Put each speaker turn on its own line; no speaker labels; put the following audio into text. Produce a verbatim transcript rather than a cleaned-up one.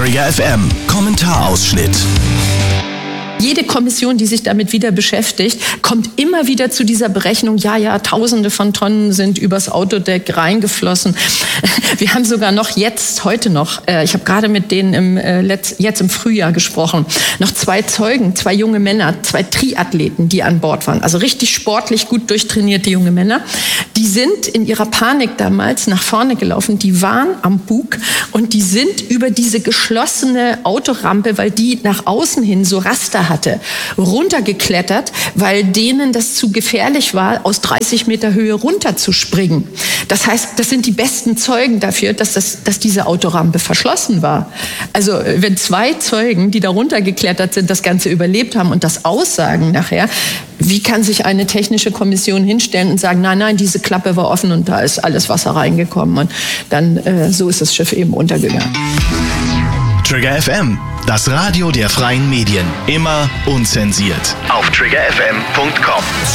Trigger F M Kommentarausschnitt.
Jede Kommission, die sich damit wieder beschäftigt, kommt immer wieder zu dieser Berechnung, ja, ja, Tausende von Tonnen sind übers Autodeck reingeflossen. Wir haben sogar noch jetzt, heute noch, ich habe gerade mit denen im, jetzt im Frühjahr gesprochen, noch zwei Zeugen, zwei junge Männer, zwei Triathleten, die an Bord waren. Also richtig sportlich, gut durchtrainierte junge Männer. Die sind in ihrer Panik damals nach vorne gelaufen, die waren am Bug und die sind über diese geschlossene Autorampe, weil die nach außen hin so Raster hatte, runtergeklettert, weil denen das zu gefährlich war, aus dreißig Meter Höhe runterzuspringen. Das heißt, das sind die besten Zeugen dafür, dass, das, dass diese Autorampe verschlossen war. Also wenn zwei Zeugen, die da runtergeklettert sind, das Ganze überlebt haben und das aussagen nachher, wie kann sich eine technische Kommission hinstellen und sagen, nein, nein, diese Klappe war offen und da ist alles Wasser reingekommen und dann äh, so ist das Schiff eben untergegangen.
Trigger F M, das Radio der freien Medien. Immer unzensiert. Auf trigger f m punkt com.